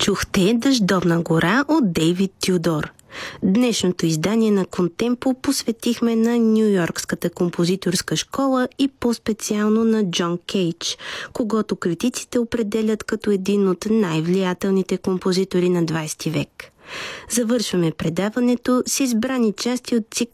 Чухте "Дъждовна гора" от Дейвид Тюдор. Днешното издание на Контемпо посветихме на Нюйоркската композиторска школа и по-специално на Джон Кейдж, когото критиците определят като един от най-влиятелните композитори на 20 век. Завършваме предаването с избрани части от цикъла